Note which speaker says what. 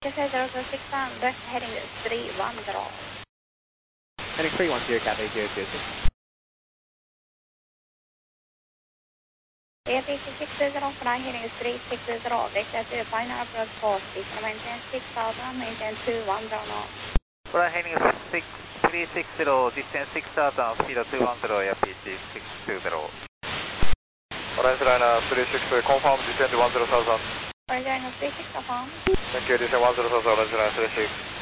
Speaker 1: 6 heading 310.
Speaker 2: Heading 310, Cathay 026.
Speaker 1: AT620, fly heading 360, vector to final approach course, maintain 6000, maintain 210 knots.
Speaker 3: Fly heading 360, distance 6000, speed 210, APC 620.
Speaker 4: Orange liner 36, confirm descend 10,000.
Speaker 1: Orange liner 36, confirm.
Speaker 4: Thank you, descend 10,000, orange liner 36.